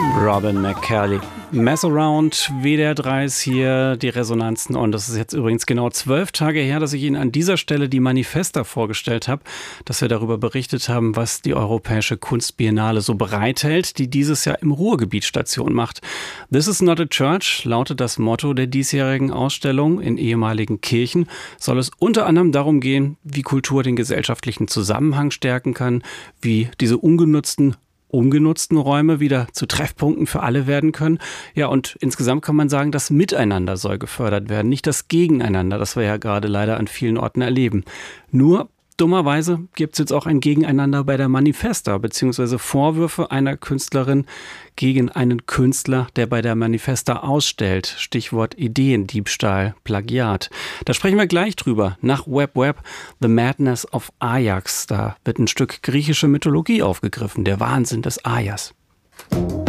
Robin McCallie. Mess Around, WDR 3 ist hier, die Resonanzen. Und das ist jetzt übrigens genau 12 Tage her, dass ich Ihnen an dieser Stelle die Manifesta vorgestellt habe, dass wir darüber berichtet haben, was die Europäische Kunstbiennale so bereithält, die dieses Jahr im Ruhrgebiet Station macht. This is not a church lautet das Motto der diesjährigen Ausstellung. In ehemaligen Kirchen soll es unter anderem darum gehen, wie Kultur den gesellschaftlichen Zusammenhang stärken kann, wie diese ungenutzten Räume wieder zu Treffpunkten für alle werden können. Ja, und insgesamt kann man sagen, das Miteinander soll gefördert werden, nicht das Gegeneinander, das wir ja gerade leider an vielen Orten erleben. Nur dummerweise gibt es jetzt auch ein Gegeneinander bei der Manifesta, beziehungsweise Vorwürfe einer Künstlerin gegen einen Künstler, der bei der Manifesta ausstellt. Stichwort Ideendiebstahl, Plagiat. Da sprechen wir gleich drüber. Nach Web, The Madness of Ajax. Da wird ein Stück griechische Mythologie aufgegriffen. Der Wahnsinn des Ajas.